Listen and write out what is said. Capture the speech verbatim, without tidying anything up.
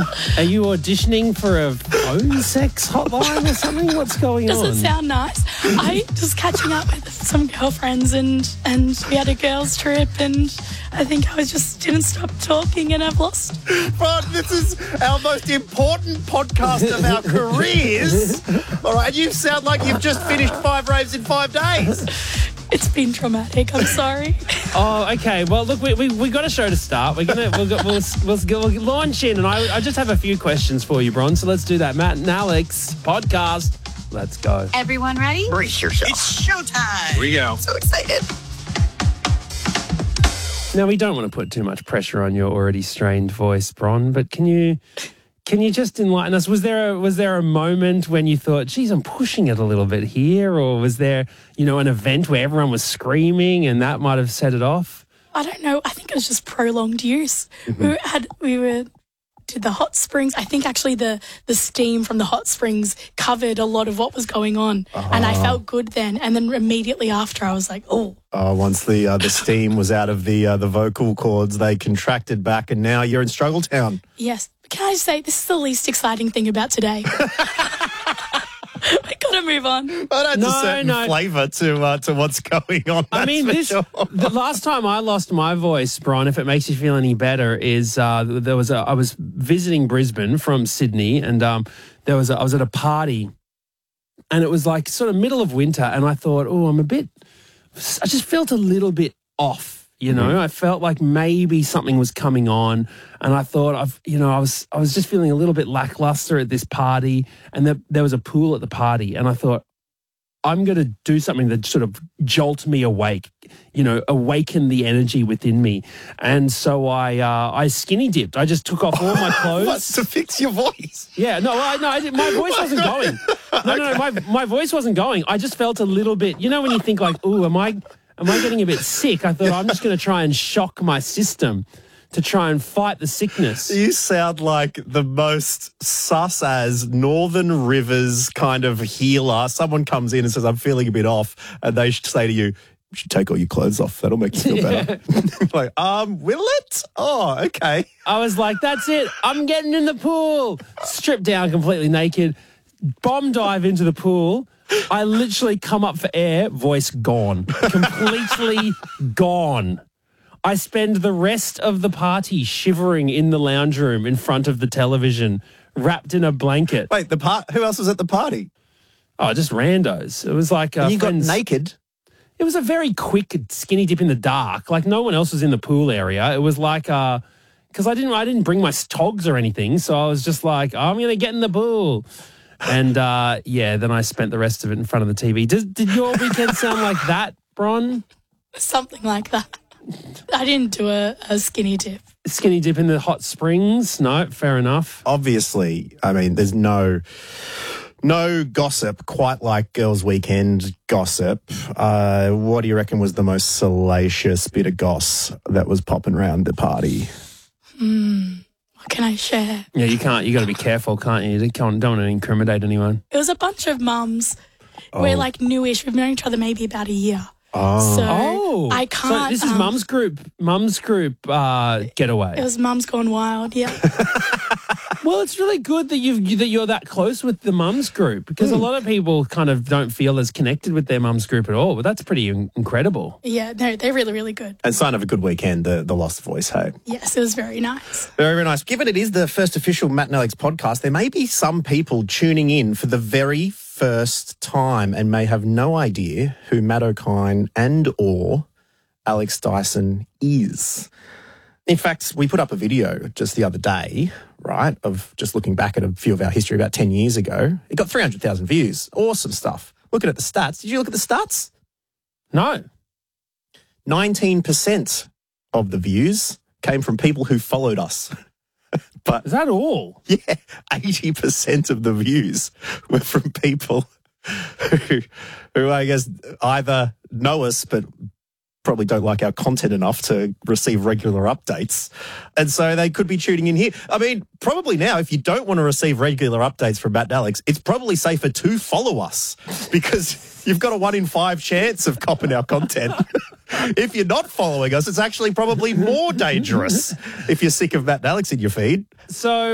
Are you auditioning for a phone sex hotline or something? What's going Does on? Does it sound nice? I just catching up with some girlfriends and, and we had a girls' trip and I think I was just didn't stop talking and I've lost. Bron, this is our most important podcast of our careers. All right, you sound like you've just finished five raves in five days. It's been traumatic. I'm sorry. Oh, okay. Well, look, we we, we got a show to start. We're gonna we'll go, we'll, we'll, we'll launch in, and I I just have a few questions for you, Bron. So let's do that. Matt and Alex podcast. Let's go. Everyone ready? Brace yourself. It's showtime. Here we go. So excited. Now, we don't want to put too much pressure on your already strained voice, Bron, but can you can you just enlighten us? Was there a, was there a moment when you thought, geez, I'm pushing it a little bit here? Or was there, you know, an event where everyone was screaming and that might have set it off? I don't know. I think it was just prolonged use. Mm-hmm. We had we were did the hot springs. I think actually the the steam from the hot springs covered a lot of what was going on, uh-huh. and I felt good then. And then immediately after, I was like, oh. Uh, once the uh, the steam was out of the uh, the vocal cords, they contracted back, and now you're in Struggle Town. Yes. Can I just say this is the least exciting thing about today? We got to move on. But that's No, a certain no. flavour to uh, to what's going on. I mean, that's for this sure. the last time I lost my voice, Bron, if it makes you feel any better, is uh, there was a I was visiting Brisbane from Sydney, and um, there was a, I was at a party, and it was like sort of middle of winter, and I thought, oh, I'm a bit, I just felt a little bit off. You know, mm-hmm. I felt like maybe something was coming on, and I thought, I've, you know, I was, I was just feeling a little bit lackluster at this party, and there, there was a pool at the party, and I thought, I'm going to do something that sort of jolt me awake, you know, awaken the energy within me, and so I, uh, I skinny dipped. I just took off all my clothes. What, to fix your voice? Yeah, no, I, no, I did, my voice wasn't going. No, no, no, my my voice wasn't going. I just felt a little bit. You know, when you think like, ooh, am I? Am I getting a bit sick? I thought I'm just going to try and shock my system to try and fight the sickness. You sound like the most sus as Northern Rivers kind of healer. Someone comes in and says, I'm feeling a bit off, and they should say to you, you should take all your clothes off. That'll make you feel better. Like, um, will it? Oh, okay. I was like, that's it. I'm getting in the pool. Stripped down completely naked. Bomb dive into the pool. I literally come up for air, voice gone. Completely gone. I spend the rest of the party shivering in the lounge room in front of the television, wrapped in a blanket. Wait, the part. Who else was at the party? Oh, just randos. It was like uh, And you friends. got naked? It was a very quick skinny dip in the dark. Like no one else was in the pool area. It was like uh because I didn't I didn't bring my togs or anything, so I was just like, oh, I'm gonna get in the pool. And, uh, yeah, then I spent the rest of it in front of the T V. Did, did your weekend sound like that, Bron? Something like that. I didn't do a, a skinny dip. Skinny dip in the hot springs? No, fair enough. Obviously, I mean, there's no no gossip quite like Girls' Weekend gossip. Uh, what do you reckon was the most salacious bit of goss that was popping around the party? Hmm. What can I share? Yeah, you can't. You got to be careful, can't you? You can't, don't want to incriminate anyone. It was a bunch of mums. Oh. We're like newish. We've known each other maybe about a year. Oh. So Oh, I can't. So this is um, Mum's group. Mum's group uh, getaway. It was Mum's Gone Wild. Yeah. Well, it's really good that you've that you're that close with the mums group because a lot of people kind of don't feel as connected with their mums group at all. But that's pretty in- incredible. Yeah. No, they're really, really good. And sign of a good weekend, the, the Lost Voice, hey? Yes, it was very nice. Very, very nice. Given it is the first official Matt and Alex podcast, there may be some people tuning in for the very first time and may have no idea who Matt O'Kine and or Alex Dyson is. In fact, we put up a video just the other day, right, of just looking back at a few of our history about ten years ago. It got three hundred thousand views. Awesome stuff. Looking at the stats. Did you look at the stats? No. nineteen percent of the views came from people who followed us. But Is that all? yeah, eighty percent of the views were from people who, who I guess either know us but probably don't like our content enough to receive regular updates. And so they could be tuning in here. I mean, probably now, if you don't want to receive regular updates from Matt and Alex, it's probably safer to follow us because you've got a one in five chance of copping our content. If you're not following us, it's actually probably more dangerous if you're sick of Matt and Alex in your feed. So